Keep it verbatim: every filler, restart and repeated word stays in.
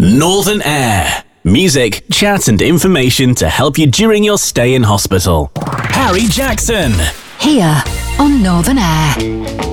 Northern Air. Music, chat and information to help you during your stay in hospital. Harry Jackson. Here on Northern Air.